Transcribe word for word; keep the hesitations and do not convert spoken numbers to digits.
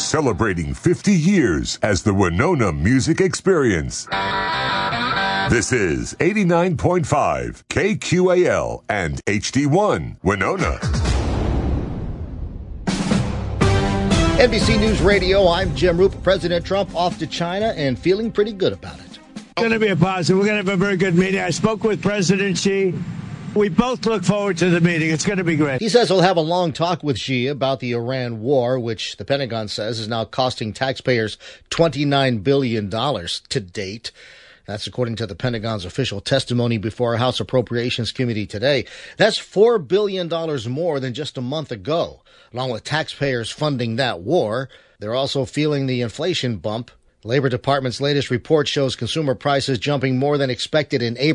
celebrating fifty years as the Winona Music Experience. This is eighty-nine point five K Q A L and H D one Winona. N B C News Radio, I'm Jim Roop. President Trump off to China and feeling pretty good about it. It's going to be a positive. We're going to have a very good meeting. I spoke with President Xi. We both look forward to the meeting. It's going to be great. He says he'll have a long talk with Xi about the Iran war, which the Pentagon says is now costing taxpayers twenty-nine billion dollars to date. That's according to the Pentagon's official testimony before a House Appropriations Committee today. That's four billion dollars more than just a month ago. Along with taxpayers funding that war, they're also feeling the inflation bump. Labor Department's latest report shows consumer prices jumping more than expected in April.